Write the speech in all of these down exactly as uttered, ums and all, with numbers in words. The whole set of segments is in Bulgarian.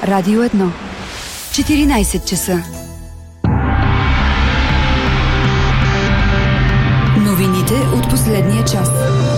Радио едно. четиринайсет часа. Новините от последния час.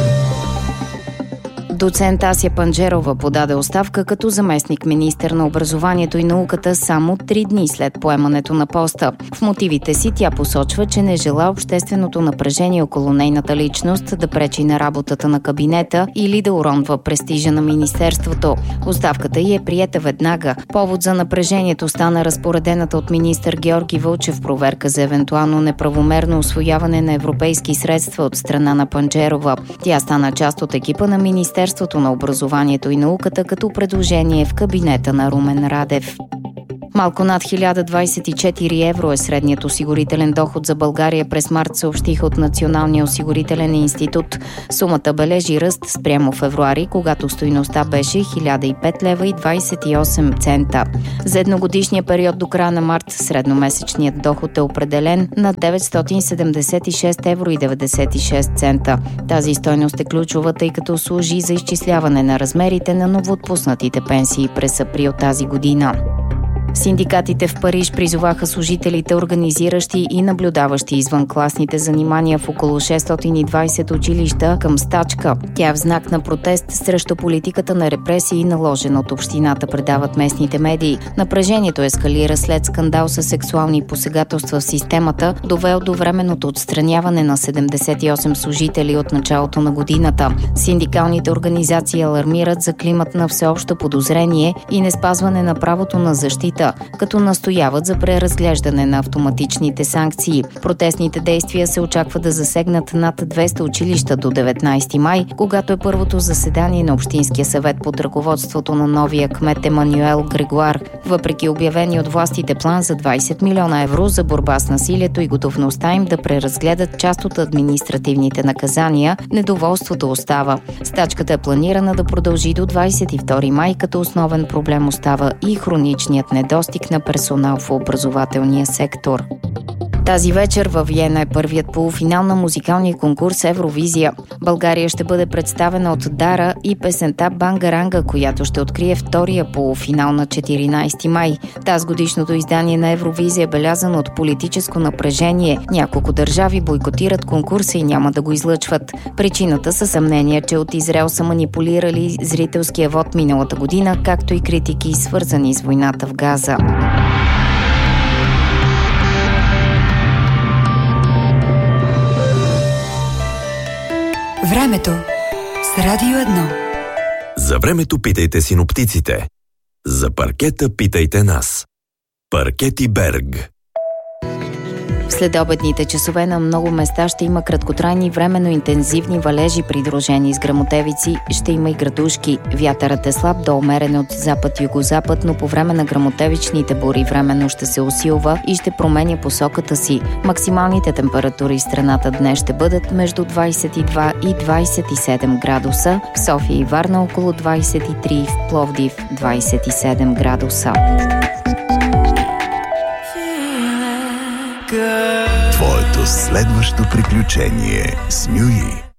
Доцент Ася Панджерова подаде оставка като заместник-министър на образованието и науката само три дни след поемането на поста. В мотивите си тя посочва, че не жела общественото напрежение около нейната личност да пречи на работата на кабинета или да уронва престижа на министерството. Оставката й е приета веднага. Повод за напрежението стана разпоредената от министър Георги Вълчев проверка за евентуално неправомерно усвояване на европейски средства от страна на Панджерова. Тя стана част от екипа на министерството на образованието и науката като предложение в кабинета на Румен Радев. Малко над хиляда двадесет и четири евро е средният осигурителен доход за България през март, съобщиха от Националния осигурителен институт. Сумата бележи ръст спрямо февруари, когато стойността беше хиляда и пет лева и двадесет и осем цента. За едногодишния период до края на март средномесечният доход е определен на деветстотин седемдесет и шест евро и деветдесет и шест цента. Тази стойност е ключова, тъй като служи за изчисляване на размерите на новоотпуснатите пенсии през април тази година. Синдикатите в Париж призоваха служителите, организиращи и наблюдаващи извънкласните занимания в около шестстотин и двадесет училища към стачка. Тя е в знак на протест срещу политиката на репресии, наложена от общината, предават местните медии. Напрежението ескалира след скандал с сексуални посегателства в системата, довел до временното отстраняване на седемдесет и осем служители от началото на годината. Синдикалните организации алармират за климат на всеобщо подозрение и неспазване на правото на защита, като настояват за преразглеждане на автоматичните санкции. Протестните действия се очаква да засегнат над двеста училища до деветнайсети май, когато е първото заседание на Общинския съвет под ръководството на новия кмет Емануел Грегуар. Въпреки обявени от властите план за двадесет милиона евро за борба с насилието и готовността им да преразгледат част от административните наказания, недоволството остава. Стачката е планирана да продължи до двадесет и втори май, като основен проблем остава и хроничният недостиг на персонал в образователния сектор. Тази вечер във Виена е първият полуфинал на музикалния конкурс Евровизия. България ще бъде представена от Дара и песента Бангаранга, която ще открие втория полуфинал на четиринайсети май. Тази годишното издание на Евровизия е белязано от политическо напрежение. Няколко държави бойкотират конкурса и няма да го излъчват. Причината са съмнения, че от Израел са манипулирали зрителския вод миналата година, както и критики, свързани с войната в Газа. Времето с Радио едно. За времето питайте синоптиците. За паркета питайте нас. Паркети Берг. В следобедните часове на много места ще има краткотрайни временно интензивни валежи, придружени с гръмотевици. Ще има и градушки. Вятърът е слаб до умерен от запад-югозапад, но по време на гръмотевичните бури временно ще се усилва и ще променя посоката си. Максималните температури в страната днес ще бъдат между двадесет и два и двадесет и седем градуса. В София и Варна около двадесет и три, в Пловдив двадесет и седем градуса. Твоето следващо приключение с Нюи.